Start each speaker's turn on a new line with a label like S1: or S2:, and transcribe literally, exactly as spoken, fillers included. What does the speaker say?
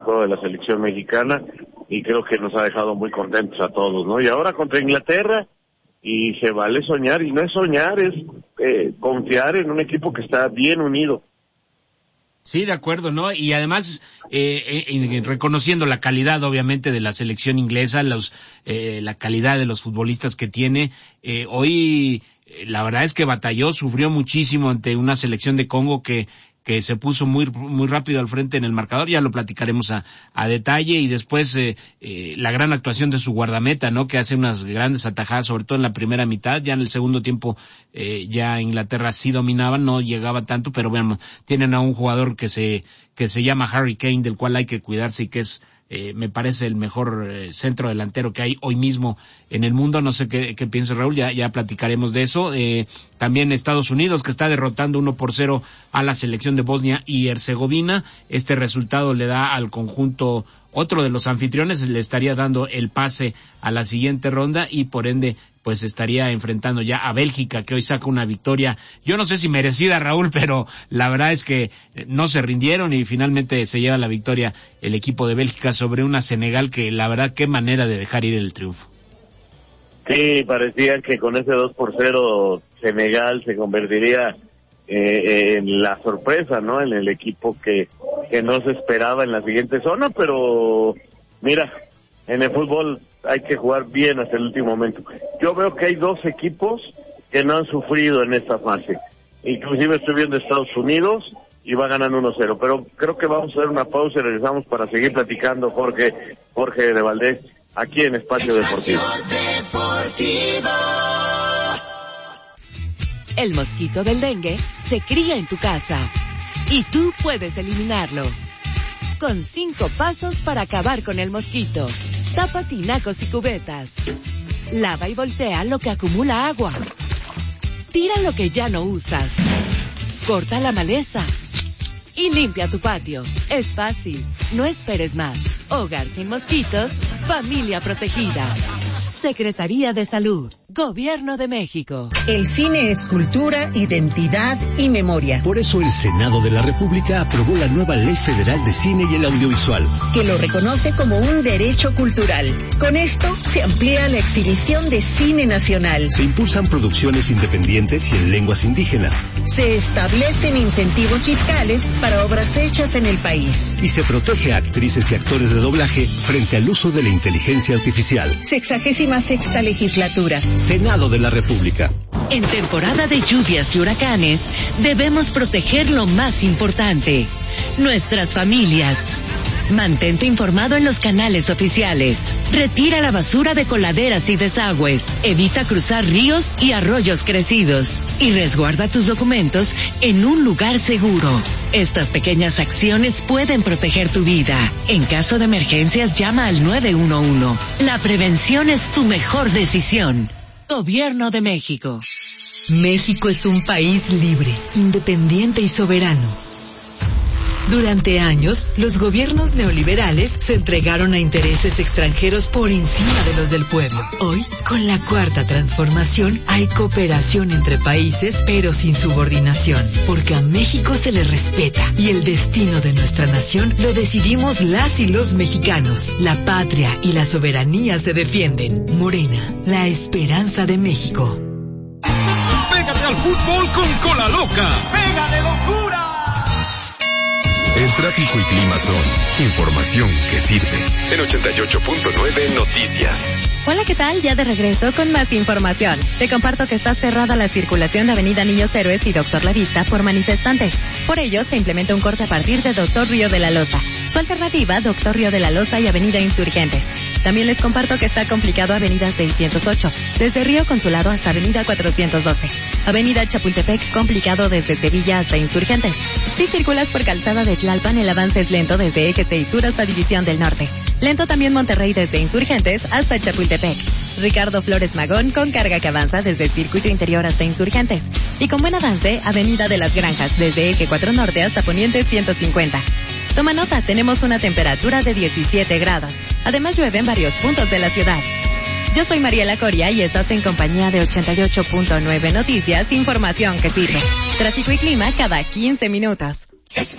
S1: juego de la selección mexicana y creo que nos ha dejado muy contentos a todos, ¿no? Y ahora contra Inglaterra, y se vale soñar, y no es soñar, es eh, confiar en un equipo que está bien unido.
S2: Sí, de acuerdo, ¿no? Y además, eh, eh, reconociendo la calidad, obviamente, de la selección inglesa, los, eh, la calidad de los futbolistas que tiene, eh, hoy, eh, la verdad es que batalló, sufrió muchísimo ante una selección de Congo que, que se puso muy, muy rápido al frente en el marcador, ya lo platicaremos a, a detalle, y después, eh, eh, la gran actuación de su guardameta, ¿no? Que hace unas grandes atajadas, sobre todo en la primera mitad, ya en el segundo tiempo, eh, ya Inglaterra sí dominaba, no llegaba tanto, pero bueno, tienen a un jugador que se, que se llama Harry Kane, del cual hay que cuidarse y que es, eh, me parece el mejor eh, centro delantero que hay hoy mismo en el mundo. No sé qué, qué piensa Raúl, ya, ya platicaremos de eso. Eh, también Estados Unidos, que está derrotando uno por cero a la selección de Bosnia y Herzegovina. Este resultado le da al conjunto, otro de los anfitriones, le estaría dando el pase a la siguiente ronda y por ende pues estaría enfrentando ya a Bélgica, que hoy saca una victoria, yo no sé si merecida, Raúl, pero la verdad es que no se rindieron y finalmente se lleva la victoria el equipo de Bélgica sobre una Senegal que la verdad qué manera de dejar ir el triunfo.
S1: Sí, parecía que con ese dos por cero Senegal se convertiría eh, en la sorpresa, ¿no? En el equipo que, que no se esperaba en la siguiente zona, pero mira, en el fútbol hay que jugar bien hasta el último momento. Yo veo que hay dos equipos que no han sufrido en esta fase. Inclusive estoy viendo Estados Unidos y va ganando uno cero, pero creo que vamos a hacer una pausa y regresamos para seguir platicando, Jorge, Jorge de Valdés, aquí en Espacio Deportivo. Deportivo.
S3: El mosquito del dengue se cría en tu casa y tú puedes eliminarlo. Con cinco pasos para acabar con el mosquito. Tapa tinacos y cubetas. Lava y voltea lo que acumula agua. Tira lo que ya no usas. Corta la maleza. Y limpia tu patio. Es fácil. No esperes más. Hogar sin mosquitos. Familia protegida. Secretaría de Salud. Gobierno de México.
S4: El cine es cultura, identidad y memoria.
S5: Por eso el Senado de la República aprobó la nueva Ley Federal de Cine y el Audiovisual,
S4: que lo reconoce como un derecho cultural. Con esto se amplía la exhibición de cine nacional.
S5: Se impulsan producciones independientes y en lenguas indígenas.
S4: Se establecen incentivos fiscales para obras hechas en el país.
S5: Y se protege a actrices y actores de doblaje frente al uso de la inteligencia artificial.
S4: Sexagésima sexta legislatura.
S5: Senado de la República.
S3: En temporada de lluvias y huracanes, debemos proteger lo más importante, nuestras familias. Mantente informado en los canales oficiales. Retira la basura de coladeras y desagües. Evita cruzar ríos y arroyos crecidos. Y resguarda tus documentos en un lugar seguro. Estas pequeñas acciones pueden proteger tu vida. En caso de emergencias, llama al nueve uno uno. La prevención es tu mejor decisión. Gobierno de México.
S6: México es un país libre, independiente y soberano. Durante años, los gobiernos neoliberales se entregaron a intereses extranjeros por encima de los del pueblo. Hoy, con la cuarta transformación, hay cooperación entre países, pero sin subordinación, porque a México se le respeta y el destino de nuestra nación lo decidimos las y los mexicanos. La patria y la soberanía se defienden. Morena, la esperanza de México.
S7: ¡Pégate al fútbol con Cola Loca! ¡Pega de locura!
S8: El tráfico y clima son información que sirve. En ochenta y ocho punto nueve Noticias.
S9: Hola, ¿qué tal? Ya de regreso con más información. Te comparto que está cerrada la circulación de Avenida Niños Héroes y Doctor La Vista por manifestantes. Por ello, se implementa un corte a partir de Doctor Río de la Loza. Su alternativa, Doctor Río de la Loza y Avenida Insurgentes. También les comparto que está complicado Avenida seiscientos ocho, desde Río Consulado hasta Avenida cuatrocientos doce. Avenida Chapultepec, complicado desde Sevilla hasta Insurgentes. Si circulas por Calzada de Tlalpan, el avance es lento desde Eje seis Sur hasta División del Norte. Lento también Monterrey desde Insurgentes hasta Chapultepec. Ricardo Flores Magón con carga que avanza desde el Circuito Interior hasta Insurgentes. Y con buen avance, Avenida de las Granjas desde Eje cuatro Norte hasta Poniente ciento cincuenta. Toma nota, tenemos una temperatura de diecisiete grados. Además llueve en varios puntos de la ciudad. Yo soy Mariela Coria y estás en compañía de ochenta y ocho punto nueve Noticias, información que sirve. Tráfico y clima cada quince minutos.